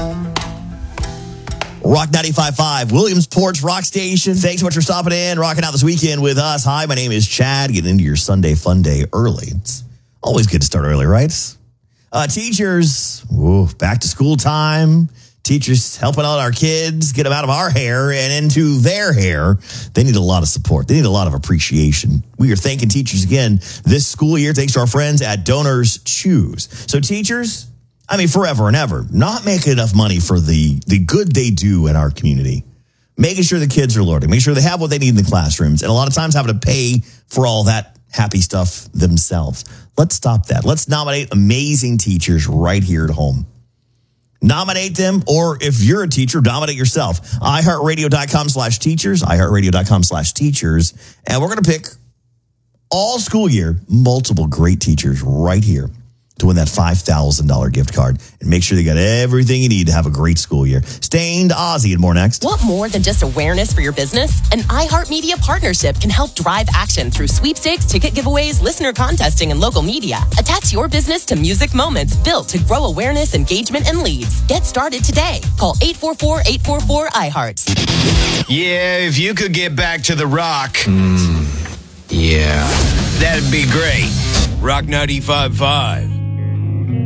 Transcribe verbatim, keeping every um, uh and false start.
Rock ninety-five point five, Williamsport's Rock Station. Thanks so much for stopping in, rocking out this weekend with us. Hi, my name is Chad. Getting into your Sunday fun day early. It's always good to start early, right? Uh, teachers, ooh, back to school time. Teachers helping out our kids, get them out of our hair and into their hair. They need a lot of support. They need a lot of appreciation. We are thanking teachers again this school year, thanks to our friends at Donors Choose. So teachers, I mean, forever and ever, not making enough money for the, the good they do in our community. Making sure the kids are learning, making sure they have what they need in the classrooms, and a lot of times having to pay for all that happy stuff themselves. Let's stop that. Let's nominate amazing teachers right here at home. Nominate them, or if you're a teacher, nominate yourself. iHeartRadio.com slash teachers, iHeartRadio.com slash teachers, and we're going to pick all school year multiple great teachers right here to win that five thousand dollars gift card and make sure they got everything you need to have a great school year. Stained Ozzy and more next. Want more than just awareness for your business? An iHeartMedia partnership can help drive action through sweepstakes, ticket giveaways, listener contesting, and local media. Attach your business to music moments built to grow awareness, engagement, and leads. Get started today. Call eight four four, eight four four, I heart. Yeah, if you could get back to the rock. Mm, yeah, that'd be great. Rock ninety-five point five.